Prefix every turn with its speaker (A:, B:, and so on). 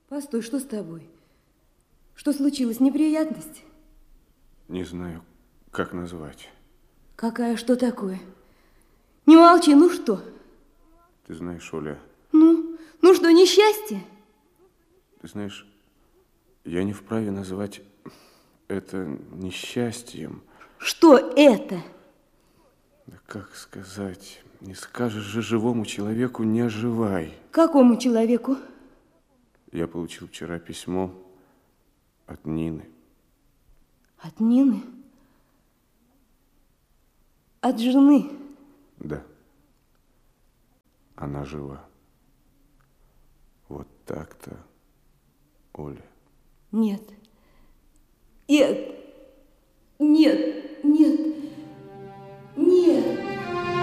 A: Постой, что с тобой? Что случилось? Неприятность?
B: Не знаю, как назвать.
A: Какая? Что такое? Не молчи, ну что?
B: Ты знаешь, Оля...
A: Ну что, несчастье?
B: Ты знаешь, я не вправе называть это несчастьем.
A: Что это?
B: Да как сказать? Не скажешь же живому человеку, не оживай.
A: Какому человеку?
B: Я получил вчера письмо от Нины.
A: От Нины? От жены?
B: Да. Она жива. Вот так-то, Оля.
A: Нет. Нет. Нет.